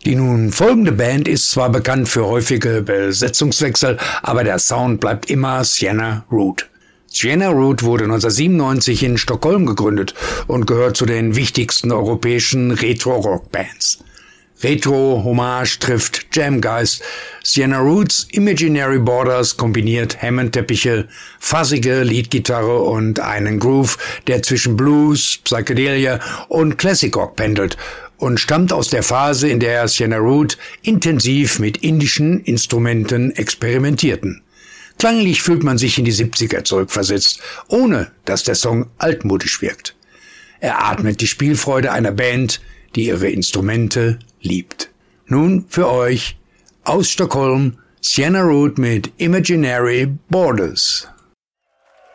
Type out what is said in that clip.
Die nun folgende Band ist zwar bekannt für häufige Besetzungswechsel, aber der Sound bleibt immer Sienna Root. Sienna Root wurde 1997 in Stockholm gegründet und gehört zu den wichtigsten europäischen Retro-Rock-Bands. Retro-Hommage trifft Jamgeist. Sienna Roots Imaginary Borders kombiniert Hammond-Teppiche, fassige Leadgitarre und einen Groove, der zwischen Blues, Psychedelia und Classic Rock pendelt und stammt aus der Phase, in der Sienna Root intensiv mit indischen Instrumenten experimentierten. Klanglich fühlt man sich in die 70er zurückversetzt, ohne dass der Song altmodisch wirkt. Er atmet die Spielfreude einer Band, die ihre Instrumente liebt. Nun für euch aus Stockholm Sienna Root mit Imaginary Borders.